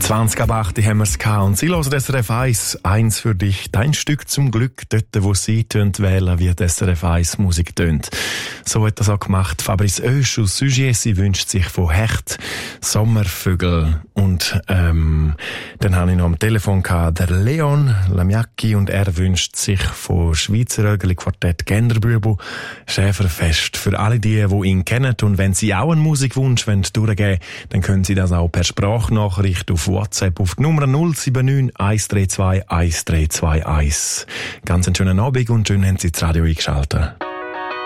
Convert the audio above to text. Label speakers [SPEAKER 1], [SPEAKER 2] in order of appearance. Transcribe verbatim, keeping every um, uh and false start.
[SPEAKER 1] zwanzig ab acht haben wir es gehabt und sie hören das S R F eins, eins für dich, dein Stück zum Glück, dort wo sie tönt wählen, wie das S R F eins Musik tönt. So hat das auch gemacht Fabrice Oesch aus Sugier, sie wünscht sich von Hecht Sommervögel und ähm, dann habe ich noch am Telefon gehabt, der Leon Lamiacki und er wünscht sich von Schweizer Ögeli Quartett Genderbübel Schäferfest für alle die, die ihn kennen und wenn sie auch einen Musikwunsch durchgeben wollen, dann können sie das auch per Sprachnachricht auf WhatsApp auf die Nummer null sieben neun eins drei zwei eins drei zwei eins. Ganz einen schönen Abend und schön haben Sie das Radio eingeschaltet.